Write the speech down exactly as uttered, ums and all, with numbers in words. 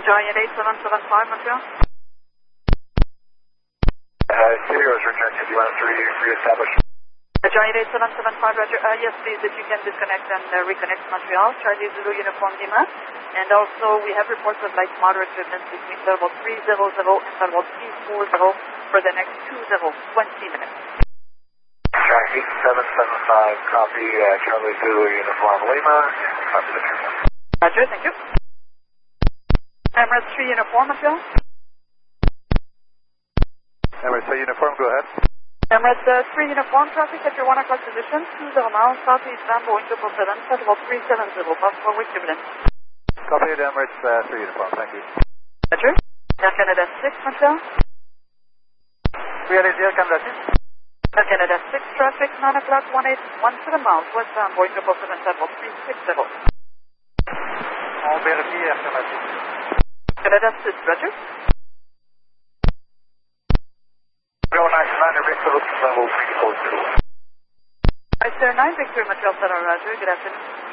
Giant eight seven seven five, Montreal. Uh, Sirius, return to one three, re-established. Giant eight seven seven five, Roger. Uh, yes, please, if you can disconnect and uh, reconnect Montreal, Charlie Zulu Uniform Lima. And also, we have reports of light moderate movements between level three hundred and level three forty for the next two zero, twenty minutes. Track eight seven seven five, copy, uh, Charlie Zulu Uniform Lima. Copy the terminal. Roger, thank you. Emirates three Uniform, Montreal. Emirates three Uniform, go ahead. Emirates uh, three Uniform, traffic at your one o'clock position, two zero miles, southeast bound, Boeing triple seven, level three seven zero, possible wind turbulence. Copy it, Emirates uh, three Uniform, thank you. Roger. Air Canada six, Montreal. We are in Air Canada six. Air Canada six, traffic, nine o'clock, one eight one seven miles, westbound, Boeing triple seven, level three six zero. On vérifie Air Canada six. Canada six, Roger. Go nine Commander Victor, level three four zero. I Sir nine, Victor, Montreal Center, Roger. Good afternoon.